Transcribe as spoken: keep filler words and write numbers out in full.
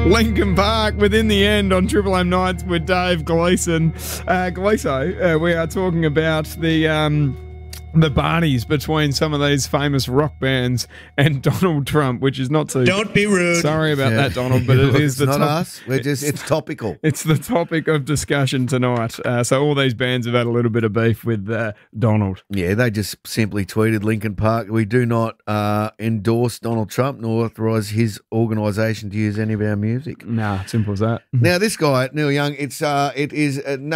Linkin Park within the end on Triple M Nights with Dave Gleeson. Uh, Gleeso, uh, we are talking about the um, the Barneys between some of these famous rock bands and Donald Trump, which is not so. Don't be rude. Sorry about Yeah. that, Donald, but it Look, is it's the not top- us. We're just it's topical. It's the topic of discussion tonight. Uh, so all these bands have had a little bit of beef with uh, Donald. Yeah, they just simply tweeted Linkin Park. We do not uh, endorse Donald Trump nor authorise his organisation to use any of our music. Nah, simple as that. Now, this guy, Neil Young, it's uh, it is uh,